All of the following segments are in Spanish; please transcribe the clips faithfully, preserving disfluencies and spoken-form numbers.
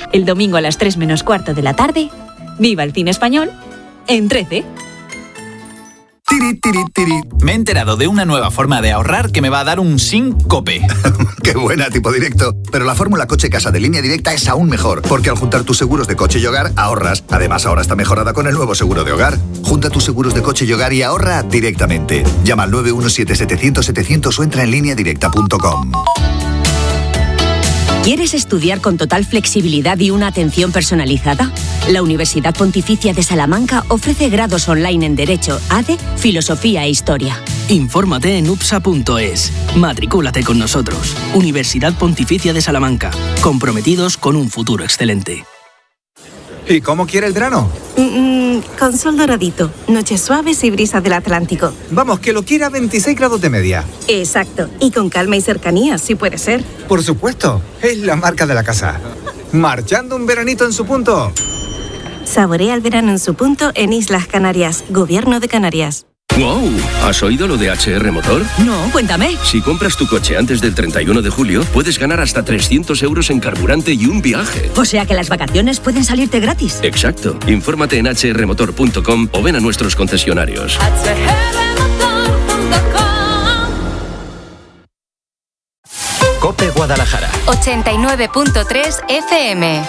El domingo a las tres menos cuarto de la tarde, viva el cine español en trece. Tiri, tiri, tiri. Me he enterado de una nueva forma de ahorrar que me va a dar un síncope. ¡Qué buena, tipo directo! Pero la fórmula coche-casa de Línea Directa es aún mejor, porque al juntar tus seguros de coche y hogar, ahorras. Además, ahora está mejorada con el nuevo seguro de hogar. Junta tus seguros de coche y hogar y ahorra directamente. Llama al nueve uno siete setecientos setecientos o entra en línea directa punto com. ¿Quieres estudiar con total flexibilidad y una atención personalizada? La Universidad Pontificia de Salamanca ofrece grados online en Derecho, A D E, Filosofía e Historia. Infórmate en upsa punto es. Matricúlate con nosotros. Universidad Pontificia de Salamanca. Comprometidos con un futuro excelente. ¿Y cómo quiere el verano? Mm, con sol doradito, noches suaves y brisas del Atlántico. Vamos, que lo quiera a veintiséis grados de media. Exacto, y con calma y cercanía, si puede ser. Por supuesto, es la marca de la casa. Marchando un veranito en su punto. Saborea el verano en su punto en Islas Canarias, Gobierno de Canarias. ¡Wow! ¿Has oído lo de H R Motor? No, cuéntame. Si compras tu coche antes del treinta y uno de julio, puedes ganar hasta trescientos euros en carburante y un viaje. O sea que las vacaciones pueden salirte gratis. Exacto. Infórmate en hache erre motor punto com o ven a nuestros concesionarios. hache erre motor punto com. COPE Guadalajara. ochenta y nueve punto tres F M.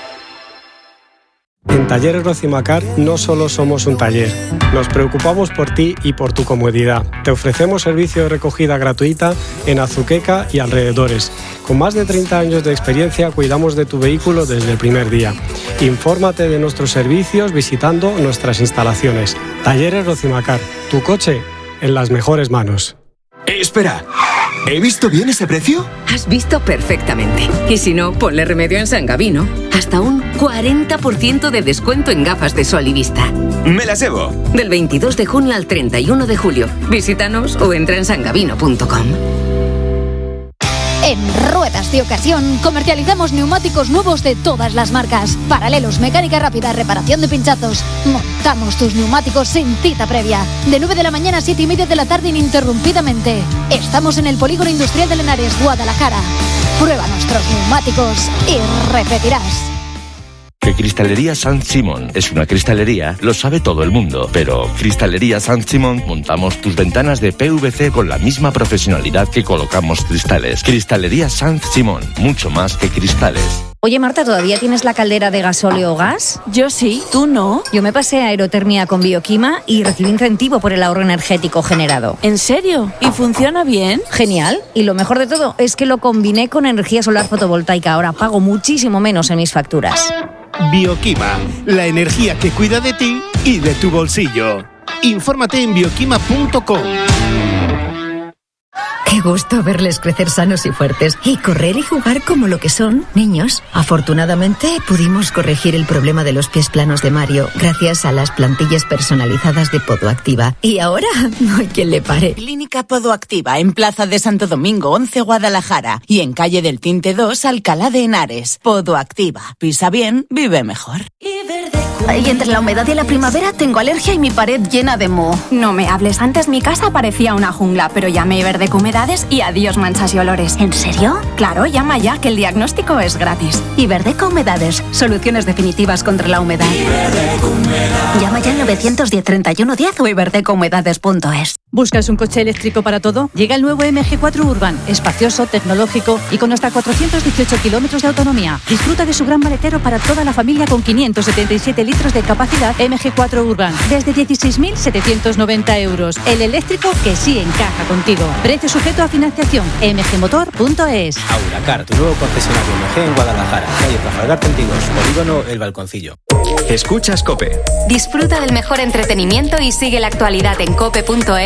En Talleres Rocimacar no solo somos un taller, nos preocupamos por ti y por tu comodidad. Te ofrecemos servicio de recogida gratuita en Azuqueca y alrededores. Con más de treinta años de experiencia cuidamos de tu vehículo desde el primer día. Infórmate de nuestros servicios visitando nuestras instalaciones. Talleres Rocimacar, tu coche en las mejores manos. Eh, espera, ¿he visto bien ese precio? Has visto perfectamente. Y si no, ponle remedio en San Gabino. Hasta un cuarenta por ciento de descuento en gafas de sol y vista. Me las llevo. Del veintidós de junio al treinta y uno de julio. Visítanos o entra en san gabino punto com. En Ruedas de Ocasión comercializamos neumáticos nuevos de todas las marcas. Paralelos, mecánica rápida, reparación de pinchazos. Montamos tus neumáticos sin cita previa. De nueve de la mañana a siete y media de la tarde ininterrumpidamente. Estamos en el Polígono Industrial de Lenares, Guadalajara. Prueba nuestros neumáticos y repetirás. Que Cristalería San Simón es una cristalería, lo sabe todo el mundo. Pero Cristalería San Simón montamos tus ventanas de P V C con la misma profesionalidad que colocamos cristales. Cristalería San Simón, mucho más que cristales. Oye, Marta, ¿todavía tienes la caldera de gasóleo o gas? Yo sí, ¿tú no? Yo me pasé a Aerotermia con Bioquima y recibí incentivo por el ahorro energético generado. ¿En serio? ¿Y funciona bien? Genial. Y lo mejor de todo es que lo combiné con energía solar fotovoltaica. Ahora pago muchísimo menos en mis facturas. Bioquima, la energía que cuida de ti y de tu bolsillo. Infórmate en bioquima punto com. Qué gusto verles crecer sanos y fuertes y correr y jugar como lo que son, niños. Afortunadamente pudimos corregir el problema de los pies planos de Mario gracias a las plantillas personalizadas de Podoactiva. Y ahora no hay quien le pare. Clínica Podoactiva en Plaza de Santo Domingo once, Guadalajara, y en Calle del Tinte dos, Alcalá de Henares. Podoactiva. Pisa bien, vive mejor. Y entre la humedad y la primavera tengo alergia y mi pared llena de moho. No me hables, antes mi casa parecía una jungla, pero llamé Iverdec Humedades y adiós manchas y olores. ¿En serio? Claro, llama ya, que el diagnóstico es gratis. Iverdec Humedades, soluciones definitivas contra la humedad. Llama ya al nueve uno cero, treinta y uno diez o iverdec humedades punto es. ¿Buscas un coche eléctrico para todo? Llega el nuevo M G cuatro Urban, espacioso, tecnológico y con hasta cuatrocientos dieciocho kilómetros de autonomía. Disfruta de su gran maletero para toda la familia con quinientos setenta y siete litros de capacidad. M G cuatro Urban, desde dieciséis mil setecientos noventa euros. El eléctrico que sí encaja contigo. Precio sujeto a financiación. m g motor punto es. Auracar, tu nuevo concesionario M G en Guadalajara. Calle Trafalgar treinta y dos, Polígono El Balconcillo. Escuchas COPE. Disfruta del mejor entretenimiento y sigue la actualidad en cope punto es.